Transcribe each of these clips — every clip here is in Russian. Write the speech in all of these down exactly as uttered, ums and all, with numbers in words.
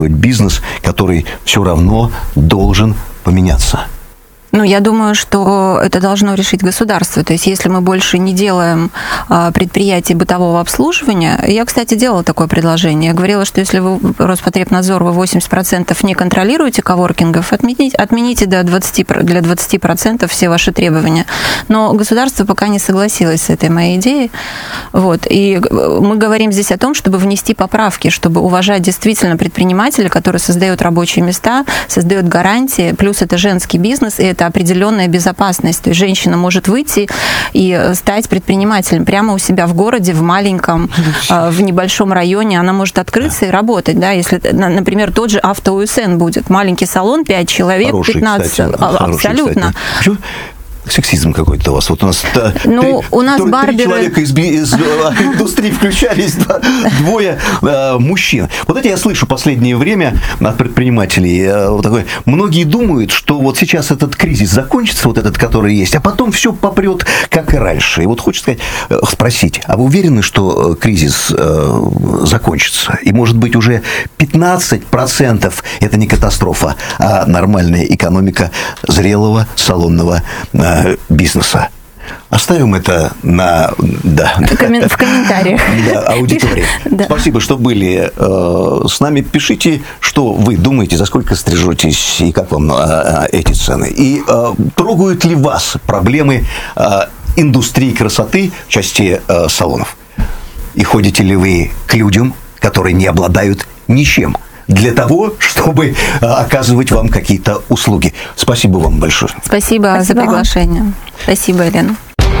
Бизнес, который все равно должен поменяться. Ну, я думаю, что это должно решить государство. То есть, если мы больше не делаем предприятий бытового обслуживания... Я, кстати, делала такое предложение. Я говорила, что если вы, Роспотребнадзор, вы восемьдесят процентов не контролируете коворкингов, отмените, отмените до двадцати, для двадцати процентов все ваши требования. Но государство пока не согласилось с этой моей идеей. Вот. И мы говорим здесь о том, чтобы внести поправки, чтобы уважать действительно предпринимателя, который создает рабочие места, создает гарантии, плюс это женский бизнес, и это определенная безопасность. То есть женщина может выйти и стать предпринимателем прямо у себя в городе, в маленьком, в небольшом районе. Она может открыться и работать. Да? Если, например, тот же Авто-УСН будет. Маленький салон, пять человек, хороший, пятнадцать. Кстати, абсолютно. Хороший, сексизм какой-то у вас. Вот у нас ну, три, у нас три барберы... человека из, из индустрии включались, двое э, мужчин. Вот это я слышу в последнее время от предпринимателей. Э, вот такое. Многие думают, что вот сейчас этот кризис закончится, вот этот, который есть, а потом все попрет, как и раньше. И вот хочется сказать, э, спросить, а вы уверены, что кризис э, закончится? И, может быть, уже пятнадцать процентов это не катастрофа, а нормальная экономика зрелого салонного э, бизнеса. Оставим это на да, в комментариях. Да, аудитории. Да. Спасибо, что были э, с нами. Пишите, что вы думаете, за сколько стрижетесь и как вам э, эти цены. И э, трогают ли вас проблемы э, индустрии красоты в части э, салонов? И ходите ли вы к людям, которые не обладают ничем, для того, чтобы оказывать вам какие-то услуги. Спасибо вам большое. Спасибо, Спасибо за приглашение. Вам. Спасибо, Елена.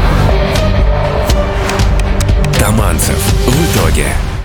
Таманцев. В итоге.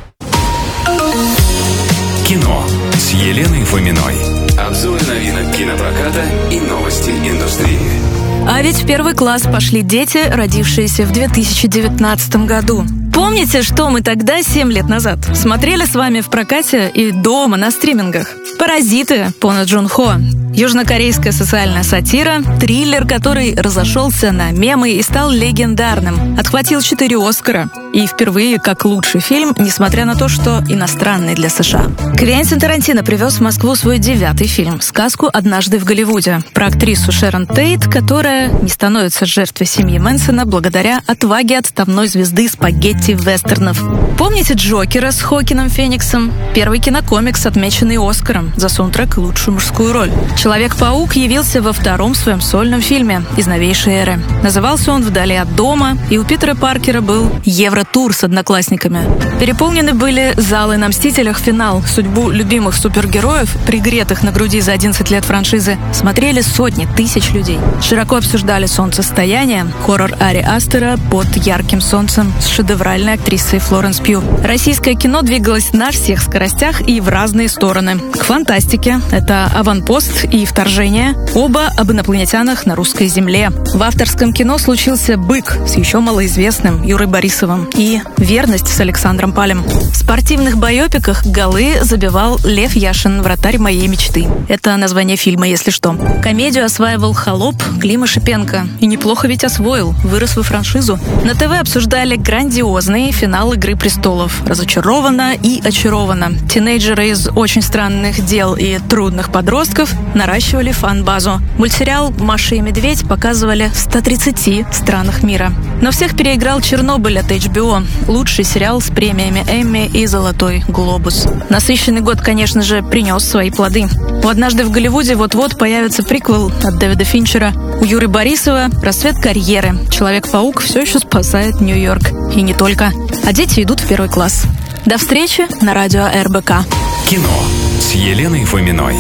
Кино с Еленой Фоминой. Обзоры новинок кинопроката и новости индустрии. А ведь в первый класс пошли дети, родившиеся в две тысячи девятнадцатом году. Помните, что мы тогда, семь лет назад, смотрели с вами в прокате и дома на стримингах? «Паразиты» Пона Джун Хо. Южнокорейская социальная сатира, триллер, который разошелся на мемы и стал легендарным. Отхватил четыре Оскара. И впервые как лучший фильм, несмотря на то, что иностранный для США. Квентин Тарантино привез в Москву свой девятый фильм «Сказку «Однажды в Голливуде» про актрису Шерон Тейт, которая не становится жертвой семьи Мэнсона благодаря отваге отставной звезды спагетти-вестернов. Помните «Джокера» с Хоакином Фениксом? Первый кинокомикс, отмеченный Оскаром за саундтрек и лучшую мужскую роль. «Человек-паук» явился во втором своем сольном фильме из новейшей эры. Назывался он «Вдали от дома», и у Питера Паркера был Евротур с одноклассниками. Переполнены были залы на «Мстителях». Финал. Судьбу любимых супергероев, пригретых на груди за одиннадцать лет франшизы, смотрели сотни тысяч людей. Широко обсуждали «Солнцестояние», хоррор Ари Астера «Под ярким солнцем» с шедевральной актрисой Флоренс Пью. Российское кино двигалось на всех скоростях и в разные стороны. К фантастике. Это «Аванпост» и «Вторжение», оба об инопланетянах на русской земле. В авторском кино случился «Бык» с еще малоизвестным Юрой Борисовым и «Верность» с Александром Палем. В спортивных байопиках голы забивал Лев Яшин, вратарь моей мечты. Это название фильма, если что. Комедию осваивал «Холоп» Клима Шипенко. И неплохо ведь освоил, вырос во франшизу. На ТВ обсуждали грандиозный финал «Игры престолов». Разочарована и очарована. Тинейджеры из «Очень странных дел» и «Трудных подростков» наращивали фан-базу. Мультсериал «Маша и медведь» показывали в ста тридцати странах мира. Но всех переиграл «Чернобыль» от эйч би о. Лучший сериал с премиями Эмми и «Золотой глобус». Насыщенный год, конечно же, принес свои плоды. У «Однажды в Голливуде» вот-вот появится приквел от Дэвида Финчера. У Юры Борисова расцвет карьеры. Человек-паук все еще спасает Нью-Йорк. И не только. А дети идут в первый класс. До встречи на радио эр бэ ка. Кино с Еленой Фоминой.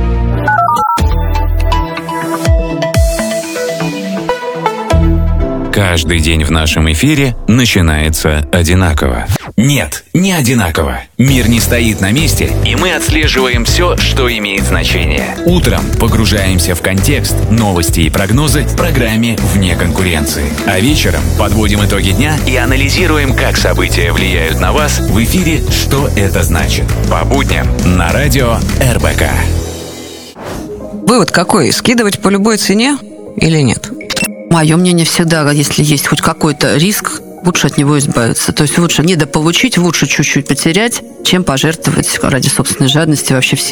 Каждый день в нашем эфире начинается одинаково. Нет, не одинаково. Мир не стоит на месте, и мы отслеживаем все, что имеет значение. Утром погружаемся в контекст, новости и прогнозы в программе «Вне конкуренции». А вечером подводим итоги дня и анализируем, как события влияют на вас в эфире «Что это значит?» По будням на радио эр бэ ка. Вывод какой? Скидывать по любой цене или нет? Мое мнение всегда, если есть хоть какой-то риск, лучше от него избавиться. То есть лучше недополучить, лучше чуть-чуть потерять, чем пожертвовать ради собственной жадности вообще всем.